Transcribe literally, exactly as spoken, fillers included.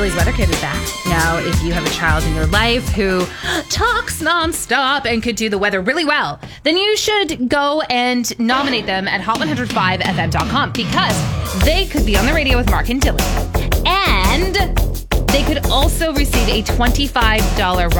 Lily's Weather Kit is back. Now, if you have a child in your life who talks nonstop and could do the weather really well, then you should go and nominate them at hot one oh five f m dot com because they could be on the radio with Mark and Dylan. And they could also receive a twenty-five dollars